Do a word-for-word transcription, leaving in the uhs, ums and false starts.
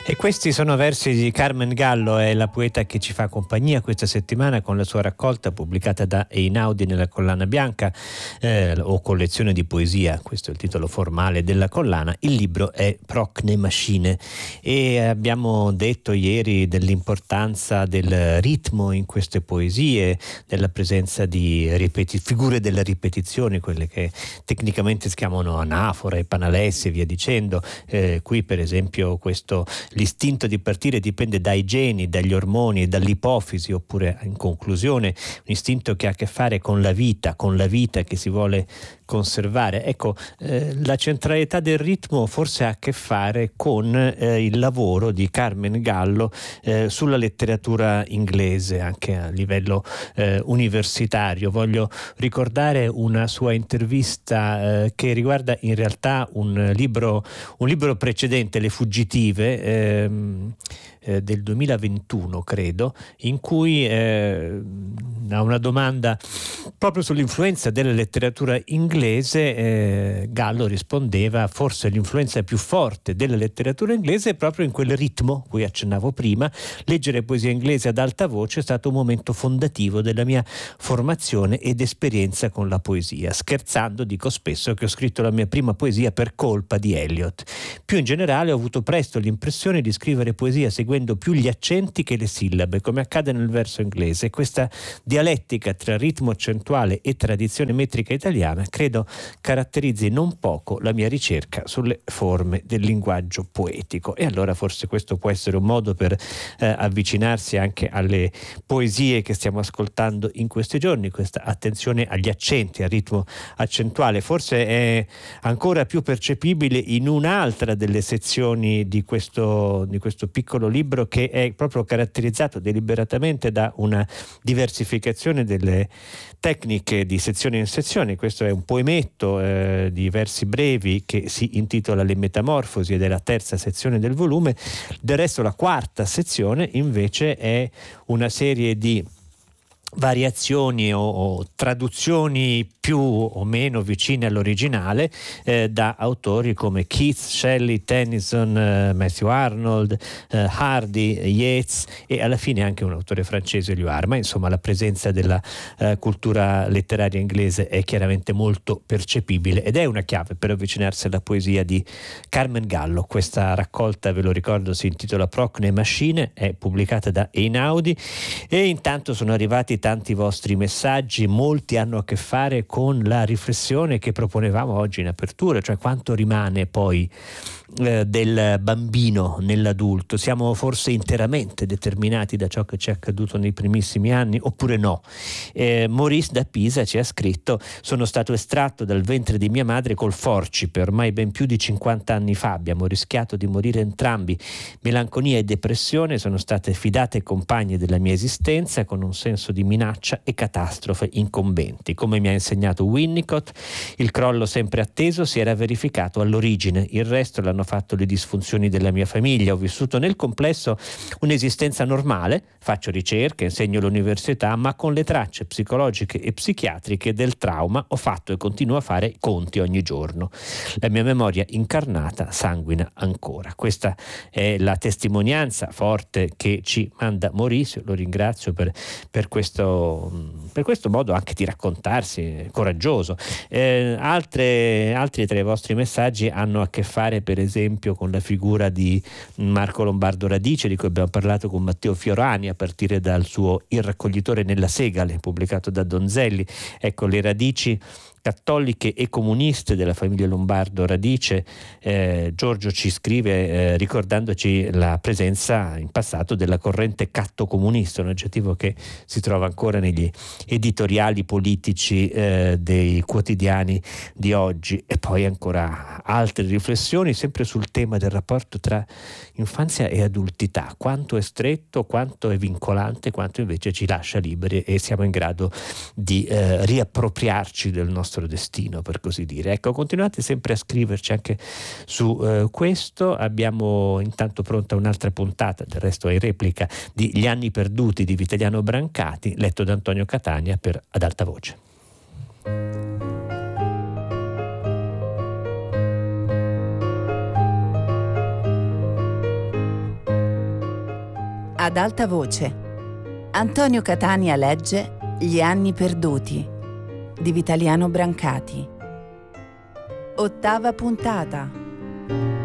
E questi sono versi di Carmen Gallo, è la poeta che ci fa compagnia questa settimana con la sua raccolta pubblicata da Einaudi nella Collana Bianca, eh, o collezione di poesia, questo è il titolo formale della collana. Il libro è Procne Machine e abbiamo detto ieri dell'importanza del ritmo in queste poesie, della presenza di ripeti- figure della ripetizione, quelle che tecnicamente si chiamano anafora e panalessi e via dicendo. Eh, qui per esempio questo l'istinto di partire dipende dai geni, dagli ormoni, dall'ipofisi, oppure in conclusione un istinto che ha a che fare con la vita, con la vita che si vuole conservare. Ecco, eh, la centralità del ritmo forse ha a che fare con eh, il lavoro di Carmen Gallo eh, sulla letteratura inglese, anche a livello eh, universitario. Voglio ricordare una sua intervista eh, che riguarda in realtà un libro, un libro precedente, Le Fuggitive, ehm, eh, del duemilaventuno credo, in cui eh, a una domanda proprio sull'influenza della letteratura inglese, eh, Gallo rispondeva: forse l'influenza più forte della letteratura inglese è proprio in quel ritmo cui accennavo prima. Leggere poesia inglese ad alta voce è stato un momento fondativo della mia formazione ed esperienza con la poesia. Scherzando dico spesso che ho scritto la mia prima poesia per colpa di Eliot. Più in generale ho avuto presto l'impressione di scrivere poesia seguendo più gli accenti che le sillabe, come accade nel verso inglese. Questa dialettica tra ritmo accentuale e tradizione metrica italiana credo caratterizzi non poco la mia ricerca sulle forme del linguaggio poetico. E allora forse questo può essere un modo per eh, avvicinarsi anche alle poesie che stiamo ascoltando in questi giorni. Questa attenzione agli accenti, al ritmo accentuale forse è ancora più percepibile in un'altra delle sezioni di questo, di questo piccolo libro, che è proprio caratterizzato deliberatamente da una diversificazione delle tecniche di sezione in sezione. Questo è un poemetto eh, di versi brevi che si intitola Le Metamorfosi ed è la terza sezione del volume. Del resto la quarta sezione invece è una serie di variazioni o, o traduzioni più o meno vicine all'originale eh, da autori come Keats, Shelley, Tennyson, eh, Matthew Arnold, eh, Hardy, Yeats e alla fine anche un autore francese, Éluard. Ma insomma la presenza della eh, cultura letteraria inglese è chiaramente molto percepibile ed è una chiave per avvicinarsi alla poesia di Carmen Gallo. Questa raccolta, ve lo ricordo, si intitola Procne Machine, è pubblicata da Einaudi e intanto sono arrivati tanti vostri messaggi. Molti hanno a che fare con la riflessione che proponevamo oggi in apertura, cioè quanto rimane poi eh, del bambino nell'adulto. Siamo forse interamente determinati da ciò che ci è accaduto nei primissimi anni oppure no? eh, Maurice da Pisa ci ha scritto: sono stato estratto dal ventre di mia madre col forcipe ormai ben più di cinquanta anni fa, abbiamo rischiato di morire entrambi. Melanconia e depressione sono state fidate compagne della mia esistenza, con un senso di minaccia e catastrofe incombenti. Come mi ha insegnato Winnicott, il crollo sempre atteso si era verificato all'origine, il resto l'hanno fatto le disfunzioni della mia famiglia. Ho vissuto nel complesso un'esistenza normale, faccio ricerche, insegno all'università, ma con le tracce psicologiche e psichiatriche del trauma ho fatto e continuo a fare conti ogni giorno. La mia memoria incarnata sanguina ancora. Questa è la testimonianza forte che ci manda Maurizio, lo ringrazio per, per questo, per questo modo anche di raccontarsi coraggioso. Eh, altre, altri tra i vostri messaggi hanno a che fare per esempio con la figura di Marco Lombardo Radice, di cui abbiamo parlato con Matteo Fiorani a partire dal suo Il raccoglitore nella segale, pubblicato da Donzelli. Ecco, le radici cattoliche e comuniste della famiglia Lombardo Radice. eh, Giorgio ci scrive eh, ricordandoci la presenza in passato della corrente cattocomunista, un aggettivo che si trova ancora negli editoriali politici eh, dei quotidiani di oggi. E poi ancora altre riflessioni sempre sul tema del rapporto tra infanzia e adultità, quanto è stretto, quanto è vincolante, quanto invece ci lascia liberi e siamo in grado di eh, riappropriarci del nostro destino, per così dire. Ecco, continuate sempre a scriverci anche su eh, questo. Abbiamo intanto pronta un'altra puntata, del resto è replica, di Gli anni perduti di Vitaliano Brancati, letto da Antonio Catania per Ad alta voce. Ad alta voce. Antonio Catania legge Gli anni perduti di Vitaliano Brancati. Ottava puntata.